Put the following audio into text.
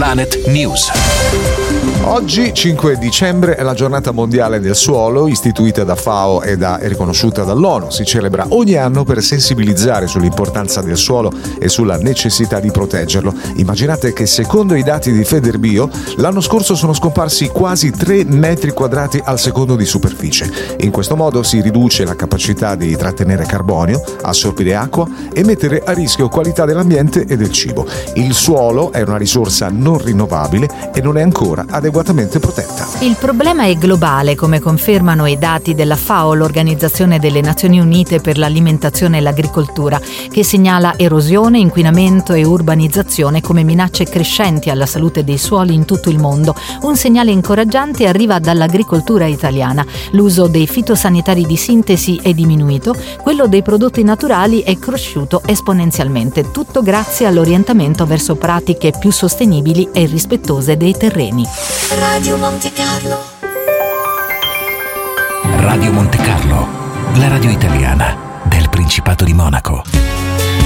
Planet News. Oggi, 5 dicembre, è la giornata mondiale del suolo, istituita da FAO e riconosciuta dall'ONU. Si celebra ogni anno per sensibilizzare sull'importanza del suolo e sulla necessità di proteggerlo. Immaginate che, secondo i dati di Federbio, l'anno scorso sono scomparsi quasi 3 metri quadrati al secondo di superficie. In questo modo si riduce la capacità di trattenere carbonio, assorbire acqua e mettere a rischio qualità dell'ambiente e del cibo. Il suolo è una risorsa non rinnovabile e non è ancora adeguatamente protetta. Il problema è globale, come confermano i dati della FAO, l'Organizzazione delle Nazioni Unite per l'Alimentazione e l'Agricoltura, che segnala erosione, inquinamento e urbanizzazione come minacce crescenti alla salute dei suoli in tutto il mondo. Un segnale incoraggiante arriva dall'agricoltura italiana. L'uso dei fitosanitari di sintesi è diminuito, quello dei prodotti naturali è cresciuto esponenzialmente, tutto grazie all'orientamento verso pratiche più sostenibili e rispettose dei terreni. Radio Monte Carlo. Radio Monte Carlo, la radio italiana del Principato di Monaco.